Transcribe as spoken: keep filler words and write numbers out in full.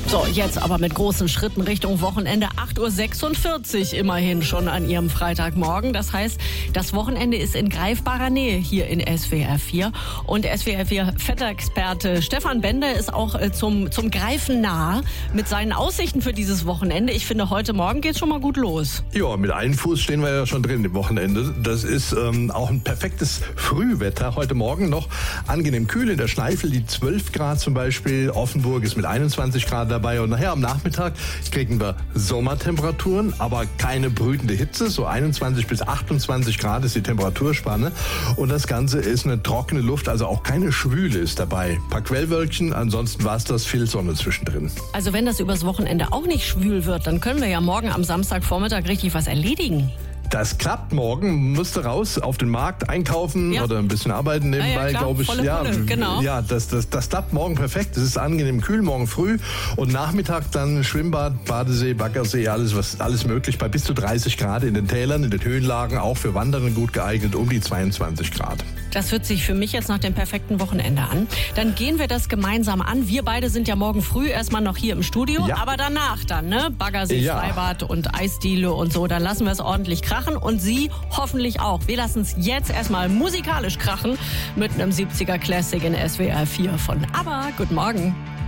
So, jetzt aber mit großen Schritten Richtung Wochenende. acht Uhr sechsundvierzig immerhin schon an Ihrem Freitagmorgen. Das heißt, das Wochenende ist in greifbarer Nähe hier in S W R vier. Und S W R vier Wetterexperte Stefan Bender ist auch äh, zum, zum Greifen nah mit seinen Aussichten für dieses Wochenende. Ich finde, heute Morgen geht's schon mal gut los. Ja, mit einem Fuß stehen wir ja schon drin im Wochenende. Das ist ähm, auch ein perfektes Frühwetter. Heute Morgen noch angenehm kühl in der Schneifel, die zwölf Grad zum Beispiel. Offenburg ist mit einundzwanzig Grad dabei. Und nachher am Nachmittag kriegen wir Sommertemperaturen, aber keine brütende Hitze. So einundzwanzig bis achtundzwanzig Grad ist die Temperaturspanne. Und das Ganze ist eine trockene Luft, also auch keine Schwüle ist dabei. Ein paar Quellwölkchen, ansonsten war es das, viel Sonne zwischendrin. Also wenn das übers Wochenende auch nicht schwül wird, dann können wir ja morgen am Samstagvormittag richtig was erledigen. Das klappt morgen. Musste raus auf den Markt einkaufen Ja. oder ein bisschen arbeiten nebenbei, Ja, ja, klar. glaube ich. Volle ja, Pulle, genau. ja, das, das, das klappt morgen perfekt. Es ist angenehm kühl, morgen früh und Nachmittag dann Schwimmbad, Badesee, Baggersee, alles was alles möglich bei bis zu dreißig Grad in den Tälern, in den Höhenlagen, auch für Wandern gut geeignet, um die zweiundzwanzig Grad. Das hört sich für mich jetzt nach dem perfekten Wochenende an. Dann gehen wir das gemeinsam an. Wir beide sind ja morgen früh erstmal noch hier im Studio, Ja. aber danach dann, ne? Baggersee, Ja. Freibad und Eisdiele und so. Dann lassen wir es ordentlich krachen und Sie hoffentlich auch. Wir lassen es jetzt erstmal musikalisch krachen mit einem siebziger Classic in S W R vier von ABBA. Guten Morgen.